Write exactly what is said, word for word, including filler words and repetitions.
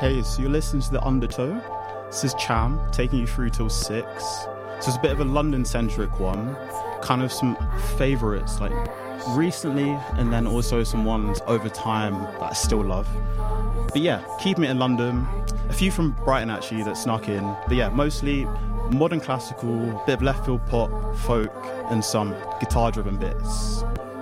Hey, so you're listening to The Undertow. This is Cham, taking you through till six. So it's a bit of a London-centric one. Kind of some favourites, like recently, and then also some ones over time that I still love. But yeah, keeping it in London. A few from Brighton, actually, that snuck in. But yeah, mostly modern classical, bit of left field pop, folk, and some guitar-driven bits.